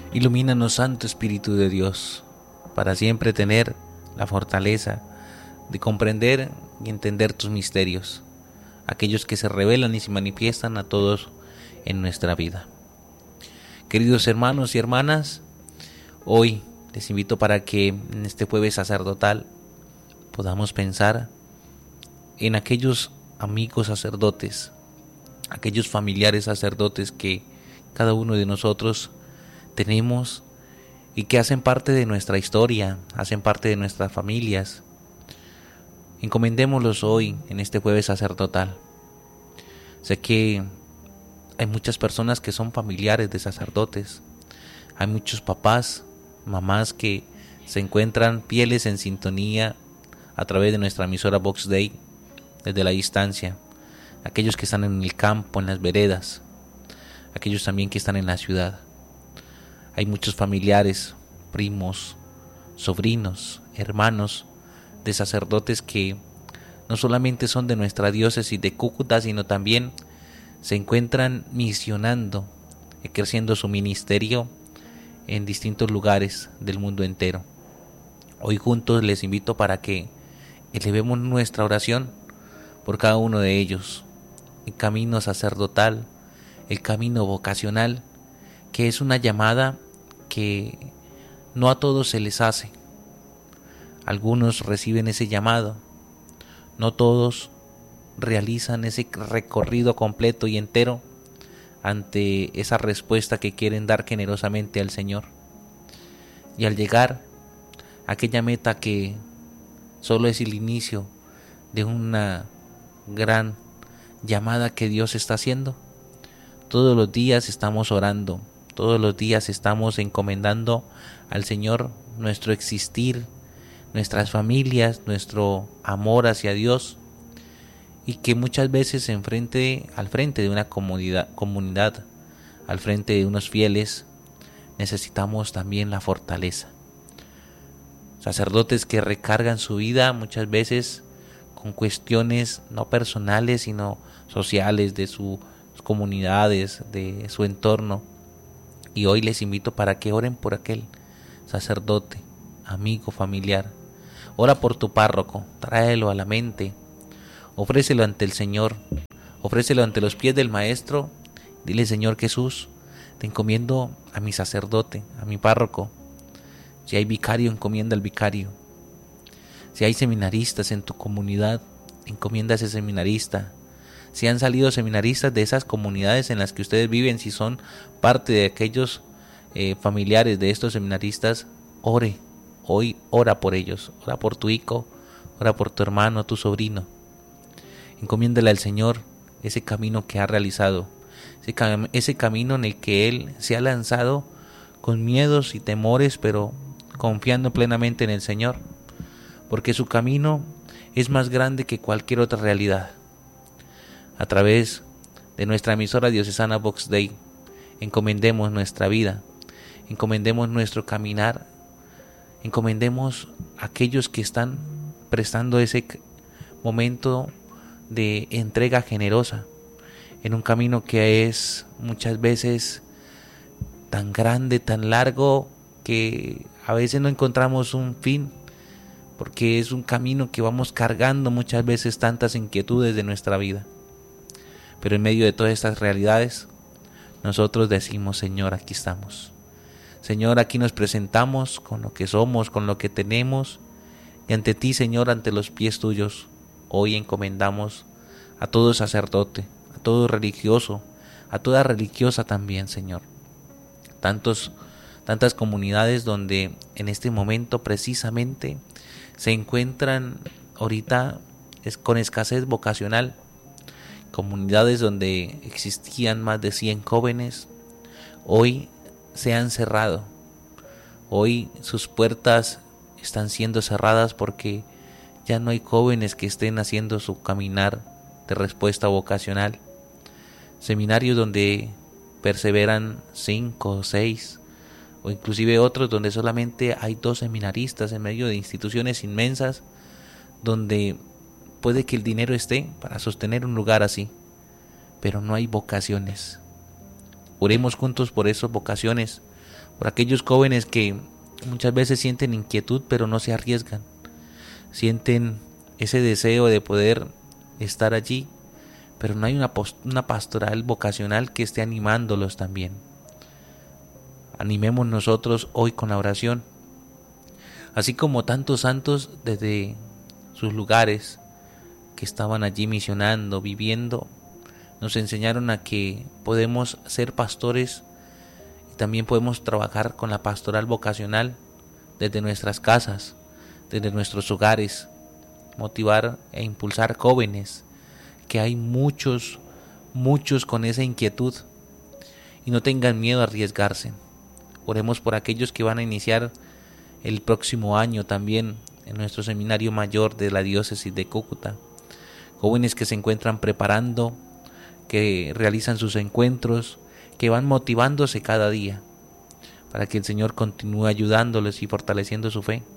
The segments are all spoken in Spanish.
Ilumínanos, Santo Espíritu de Dios, para siempre tener la fortaleza de comprender y entender tus misterios, aquellos que se revelan y se manifiestan a todos en nuestra vida. Queridos hermanos y hermanas, hoy les invito para que en este jueves sacerdotal podamos pensar en aquellos amigos sacerdotes, aquellos familiares sacerdotes que cada uno de nosotros tenemos y que hacen parte de nuestra historia, hacen parte de nuestras familias. Encomendémoslos hoy en este jueves sacerdotal. Sé que hay muchas personas que son familiares de sacerdotes. Hay muchos papás, mamás que se encuentran fieles en sintonía a través de nuestra emisora Vox Dei desde la distancia. Aquellos que están en el campo, en las veredas. Aquellos también que están en la ciudad. Hay muchos familiares, primos, sobrinos, hermanos de sacerdotes que no solamente son de nuestra diócesis de Cúcuta, sino también se encuentran misionando, ejerciendo su ministerio en distintos lugares del mundo entero. Hoy juntos les invito para que elevemos nuestra oración por cada uno de ellos, el camino sacerdotal, el camino vocacional, que es una llamada que no a todos se les hace. Algunos reciben ese llamado, no todos realizan ese recorrido completo y entero ante esa respuesta que quieren dar generosamente al Señor. Y al llegar a aquella meta que solo es el inicio de una gran llamada que Dios está haciendo, todos los días estamos orando, todos los días estamos encomendando al Señor nuestro existir, nuestras familias, nuestro amor hacia Dios, y que muchas veces al frente de una comunidad, al frente de unos fieles, necesitamos también la fortaleza. Sacerdotes que recargan su vida muchas veces con cuestiones no personales, sino sociales, de sus comunidades, de su entorno. Y hoy les invito para que oren por aquel sacerdote, amigo, familiar. Ora por tu párroco, tráelo a la mente, ofrécelo ante el Señor, ofrécelo ante los pies del Maestro. Dile: Señor Jesús, te encomiendo a mi sacerdote, a mi párroco. Si hay vicario, encomienda al vicario. Si hay seminaristas en tu comunidad, encomienda a ese seminarista. Si han salido seminaristas de esas comunidades en las que ustedes viven, si son parte de aquellos familiares de estos seminaristas, ore. Hoy ora por ellos, ora por tu hijo, ora por tu hermano, tu sobrino. Encomiéndale al Señor ese camino que ha realizado, ese camino en el que Él se ha lanzado con miedos y temores, pero confiando plenamente en el Señor, porque su camino es más grande que cualquier otra realidad. A través de nuestra emisora diocesana Vox Dei, encomendemos nuestra vida, encomendemos nuestro caminar, encomendemos a aquellos que están prestando ese momento de entrega generosa en un camino que es muchas veces tan grande, tan largo, que a veces no encontramos un fin, porque es un camino que vamos cargando muchas veces tantas inquietudes de nuestra vida. Pero en medio de todas estas realidades, nosotros decimos: Señor, aquí estamos. Señor, aquí nos presentamos con lo que somos, con lo que tenemos, y ante ti, Señor, ante los pies tuyos, hoy encomendamos a todo sacerdote, a todo religioso, a toda religiosa también, Señor. Tantas comunidades donde en este momento precisamente se encuentran ahorita con escasez vocacional. Comunidades donde existían más de 100 jóvenes, hoy se han cerrado. Hoy sus puertas están siendo cerradas porque ya no hay jóvenes que estén haciendo su caminar de respuesta vocacional. Seminarios donde perseveran 5 o 6, o inclusive otros donde solamente hay 2 seminaristas en medio de instituciones inmensas, donde puede que el dinero esté para sostener un lugar así, pero no hay vocaciones. Oremos juntos por esas vocaciones, por aquellos jóvenes que muchas veces sienten inquietud pero no se arriesgan, sienten ese deseo de poder estar allí, pero no hay una pastoral vocacional que esté animándolos también. Animemos nosotros hoy con la oración, así como tantos santos desde sus lugares que estaban allí misionando, viviendo, nos enseñaron a que podemos ser pastores y también podemos trabajar con la pastoral vocacional desde nuestras casas, desde nuestros hogares, motivar e impulsar jóvenes, que hay muchos con esa inquietud, y no tengan miedo a arriesgarse. Oremos por aquellos que van a iniciar el próximo año también en nuestro seminario mayor de la diócesis de Cúcuta, jóvenes que se encuentran preparando, que realizan sus encuentros, que van motivándose cada día, para que el Señor continúe ayudándoles y fortaleciendo su fe.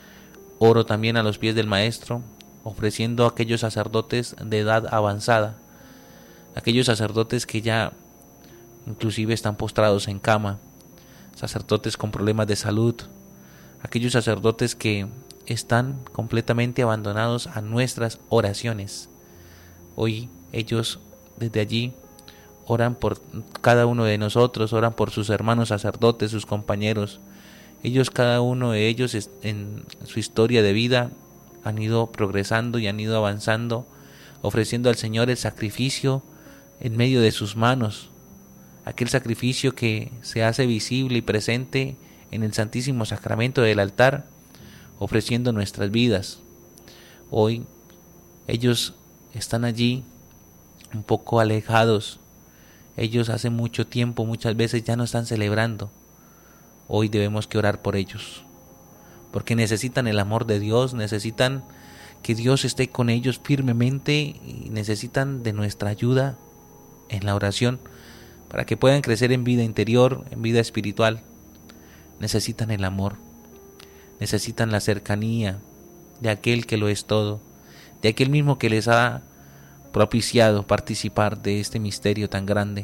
Oro también a los pies del Maestro, ofreciendo a aquellos sacerdotes de edad avanzada, aquellos sacerdotes que ya inclusive están postrados en cama, sacerdotes con problemas de salud, aquellos sacerdotes que están completamente abandonados a nuestras oraciones. Hoy ellos desde allí oran por cada uno de nosotros, oran por sus hermanos sacerdotes, sus compañeros. Ellos, cada uno de ellos en su historia de vida han ido progresando y han ido avanzando, ofreciendo al Señor el sacrificio en medio de sus manos, aquel sacrificio que se hace visible y presente en el Santísimo Sacramento del altar, ofreciendo nuestras vidas. Hoy ellos están allí un poco alejados, ellos hace mucho tiempo, muchas veces ya no están celebrando. Hoy debemos que orar por ellos, porque necesitan el amor de Dios, necesitan que Dios esté con ellos firmemente y necesitan de nuestra ayuda en la oración para que puedan crecer en vida interior, en vida espiritual. Necesitan el amor, necesitan la cercanía de aquel que lo es todo, de aquel mismo que les ha propiciado participar de este misterio tan grande.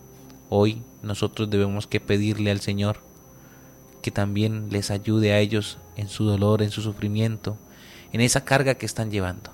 Hoy nosotros debemos que pedirle al Señor que también les ayude a ellos en su dolor, en su sufrimiento, en esa carga que están llevando.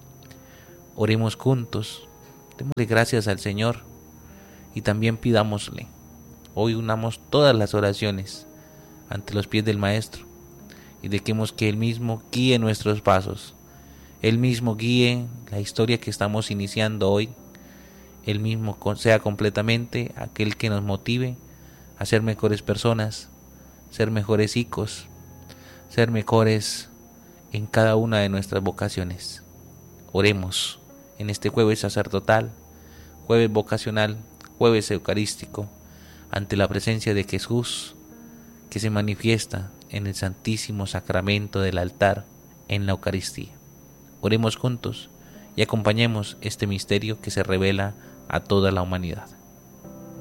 Oremos juntos, démosle gracias al Señor y también pidámosle. Hoy unamos todas las oraciones ante los pies del Maestro y dejemos que Él mismo guíe nuestros pasos, Él mismo guíe la historia que estamos iniciando hoy, Él mismo sea completamente aquel que nos motive a ser mejores personas, ser mejores hijos, ser mejores en cada una de nuestras vocaciones. Oremos en este jueves sacerdotal, jueves vocacional, jueves eucarístico, ante la presencia de Jesús que se manifiesta en el Santísimo Sacramento del altar en la Eucaristía. Oremos juntos y acompañemos este misterio que se revela a toda la humanidad.